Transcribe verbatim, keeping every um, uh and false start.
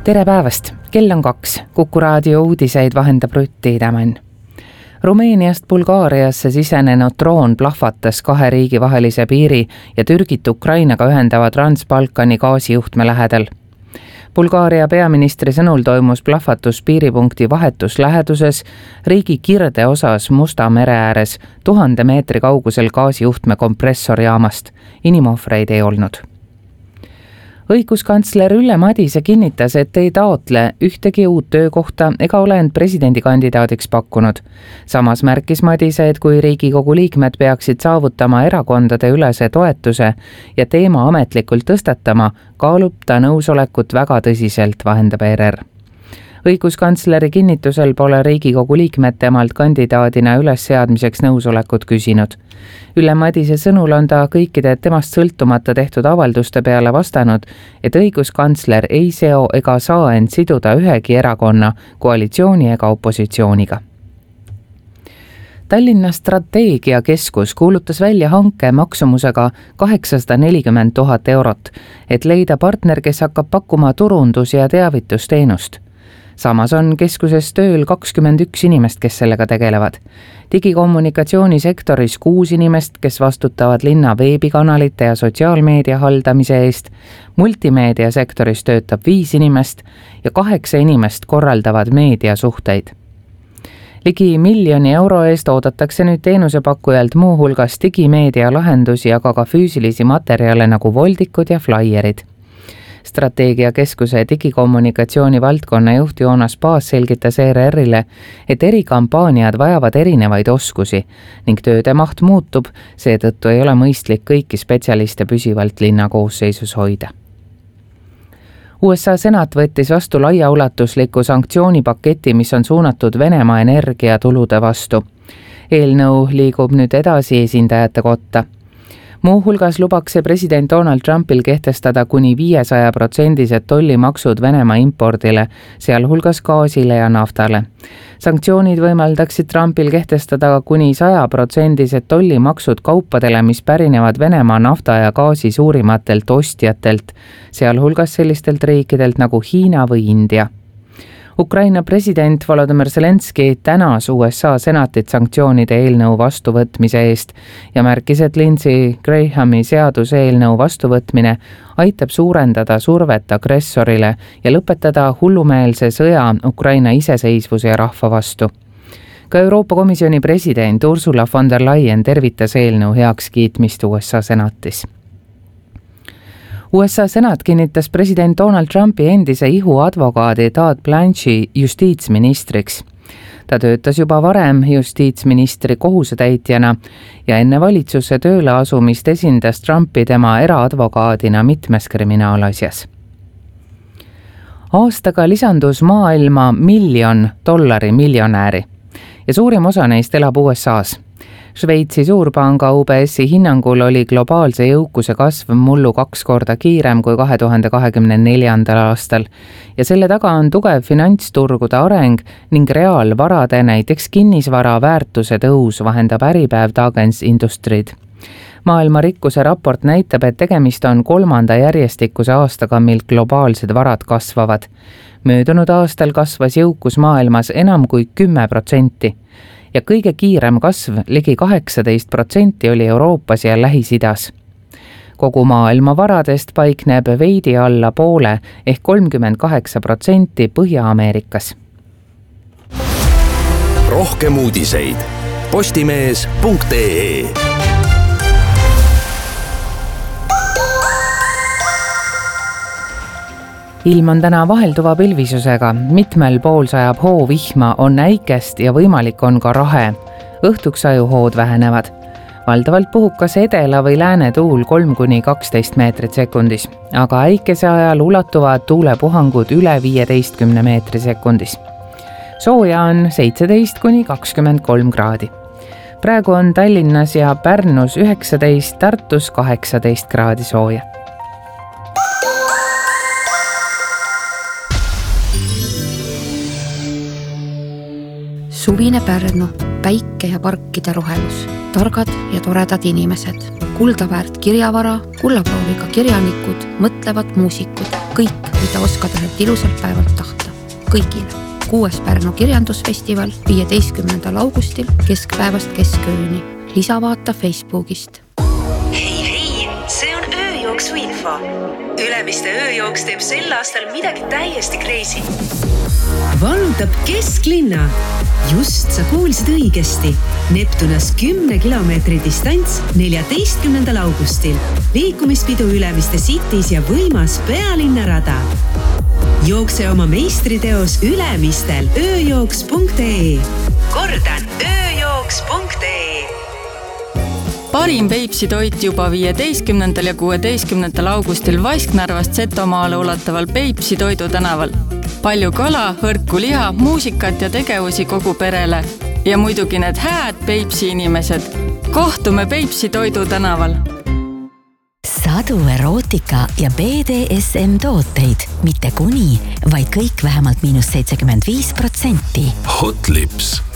Tere päevast, kell on kaks, Kuku raadio uudiseid vahendab Rutti Idamann. Rumeeniast Bulgaariasse sisenenud droon plahvatas kahe riigi vahelise piiri ja Türgit Ukrainaga ühendava Trans-Balkani gaasijuhtme lähedal. Bulgaaria peaministri sõnul toimus plahvatus piiripunkti vahetus läheduses riigi kirde osas Musta mere ääres tuhande meetri kaugusel gaasijuhtme kompressorjaamast. Inimohvreid ei olnud. Õiguskantsler Ülle Madise kinnitas, et ei taotle ühtegi uut töökohta ega ole end presidendikandidaadiks pakkunud. Samas märkis Madise, et kui Riigikogu liikmed peaksid saavutama erakondade ülese toetuse ja teema ametlikult tõstatama, kaalub ta nõusolekut väga tõsiselt, vahendab E R R. Õiguskantsleri kinnitusel pole Riigikogu liikmed temalt kandidaadina ülesseadmiseks nõusolekut küsinud. Ülle Madise sõnul on ta kõikide temast sõltumata tehtud avalduste peale vastanud, et õiguskantsler ei seo ega saa end siduda ühegi erakonna, koalitsiooni ega opositsiooniga. Tallinna strateegiakeskus kuulutas välja hanke maksumusega kaheksasada nelikümmend tuhat eurot, et leida partner, kes hakkab pakkuma turundus- ja teavitusteenust. Samas on keskuses tööl kakskümmend üks inimest, kes sellega tegelevad. Digikommunikatsioonisektoris kuus inimest, kes vastutavad linna veebikanalite ja sotsiaalmeedia haldamise eest, multimeediasektoris töötab viis inimest ja kaheksa inimest korraldavad meediasuhteid. Ligi miljoni euro eest oodatakse nüüd teenusepakkujalt muu hulgas digimeedia lahendusi, aga ka füüsilisi materjale nagu voldikud ja flaierid. Strateegiakeskuse digikommunikatsiooni valdkonna juht Joonas Paas selgitas E R R-ile, et erikampaaniad vajavad erinevaid oskusi ning tööde maht muutub, seetõttu ei ole mõistlik kõiki spetsialiste püsivalt linna koosseisus hoida. U S A senat võttis vastu laiaulatusliku sanktsioonipaketi, mis on suunatud Venemaa energiatulude vastu. Eelnõu liigub nüüd edasi esindajate kotta. Muu hulgas lubaks see president Donald Trumpil kehtestada kuni viiesaja protsendised tollimaksud Venemaa impordile, sealhulgas gaasile ja naftale. Sanktsioonid võimaldaksid Trumpil kehtestada kuni saja protsendised tollimaksud kaupadele, mis pärinevad Venemaa nafta ja gaasi suurimatelt ostjatelt, sealhulgas sellistelt riikidelt nagu Hiina või India. Ukraina president Volodymyr Zelenski tänas U S A senatit sanktsioonide eelnõu vastuvõtmise eest ja märkis, et Lindsey Grahami seaduse eelnõu vastuvõtmine aitab suurendada survet agressorile ja lõpetada hullumeelse sõja Ukraina iseseisvuse ja rahva vastu. Ka Euroopa Komisjoni president Ursula von der Leyen tervitas eelnõu heakskiitmist U S A senatis. U S A senat kinnitas president Donald Trumpi endise ihuadvokaadi Todd Blanche'i justiitsministriks. Ta töötas juba varem justiitsministri kohusetäitjana ja enne valitsusse tööle asumist esindas Trumpi tema eraadvokaadina mitmes kriminaalasjas. Aastaga lisandus maailma miljon dollari miljonääri ja suurim osa neist elab U S A's. Šveitsi suurpanga U B S-i hinnangul oli globaalse jõukuse kasv mullu kaks korda kiirem kui kahe tuhande kahekümne neljandal aastal ja selle taga on tugev finantsturgude areng ning reaalvarade, näiteks kinnisvara väärtuse tõus, vahendab Äripäev Dagens Industrid. Maailma rikkuse raport näitab, et tegemist on kolmanda järjestikuse aastaga, mil globaalsed varad kasvavad. Möödunud aastal kasvas jõukus maailmas enam kui kümme protsenti. Ja kõige kiirem kasv, ligi kaheksateist protsenti oli Euroopas ja Lähis-Idas. Kogu maailma varadest paikneb veidi alla poole ehk kolmkümmend kaheksa protsenti Põhja-Ameerikas. Rohkem uudiseid postimees punkt ee. Ilm on täna vahelduva pilvisusega, mitmel pool sajab hoo vihma, on äikest ja võimalik on ka rahe. Õhtuks ajuhood vähenevad. Valdavalt puhub kas edela või lääne tuul kolm kuni kaksteist meetrit sekundis, aga äikese ajal ulatuvad tuulepuhangud üle viieteistkümne meetri sekundis. Sooja on seitseteist kuni kakskümmend kolm kraadi. Praegu on Tallinnas ja Pärnus üheksateist, Tartus kaheksateist kraadi sooja. Suvine Pärnu, päike ja parkide rohelus, targad ja toredad inimesed, kuldaväärt kirjavara, kullaprooviga kirjanikud, mõtlevad muusikud, kõik mida oskad ühelt ilusalt päevalt tahta. Kõigile. Kuues Pärnu kirjandusfestival viieteistkümnendal augustil keskpäevast keskööni. Lisavaata Facebookist. Hei, hei, see on ööjooksu info. Ülemiste ööjooks teeb sel aastal midagi täiesti crazy. Vallutab kesklinna. Just sa kuulsid õigesti. Neptunas kümne kilomeetri distants neljateistkümnendal augustil. Liikumispidu Ülemiste Cities ja võimas pealinnarada. Jookse oma meistriteos Ülemistel ööjooks punkt ee. Kordan, ööjooks punkt ee. Parim Peipsi toit juba viieteistkümnendal ja kuueteistkümnendal augustil Vasknarvast Setomaale ulataval Peipsi toidu tänaval. Palju kala, hõrku liha, muusikat ja tegevusi kogu perele. Ja muidugi need hääd Peipsi inimesed. Kohtume Peipsi toidu tänaval. Sadu erootika ja B D S M tooteid, mitte kuni, vaid kõik vähemalt miinus seitsekümmend viis protsenti. Hot Lips.